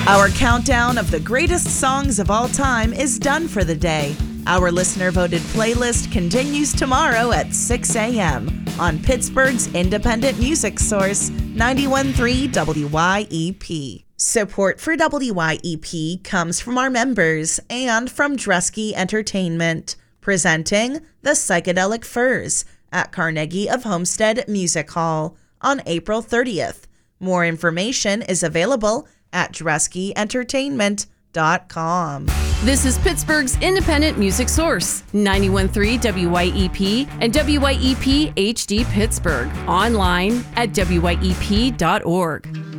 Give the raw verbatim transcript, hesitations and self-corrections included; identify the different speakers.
Speaker 1: Our countdown of the greatest songs of all time is done for the day. Our listener-voted playlist continues tomorrow at six a.m. on Pittsburgh's independent music source, ninety-one point three W Y E P. Support for W Y E P comes from our members and from Dresky Entertainment, presenting The Psychedelic Furs at Carnegie of Homestead Music Hall on April thirtieth. More information is available at dresky entertainment dot com.
Speaker 2: This is Pittsburgh's independent music source, ninety-one point three W Y E P and W Y E P H D Pittsburgh. Online at W Y E P dot org.